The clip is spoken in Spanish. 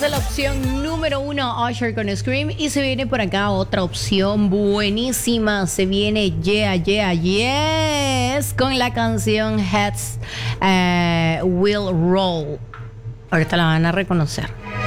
Esa es la opción número 1, Usher con Scream. Y se viene por acá otra opción buenísima. Se viene Yeah, Yeah, Yes con la canción Heads Will Roll. Ahorita la van a reconocer.